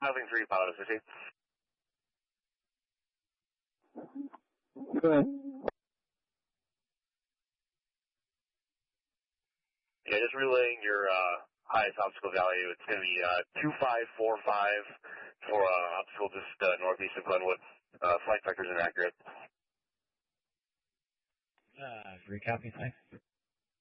Nothing 3 pilot assisting. Go ahead. Yeah, just relaying your highest obstacle value. It's going to be 2545 for obstacle just northeast of Glenwood. Flight vectors inaccurate. Recopy, thanks.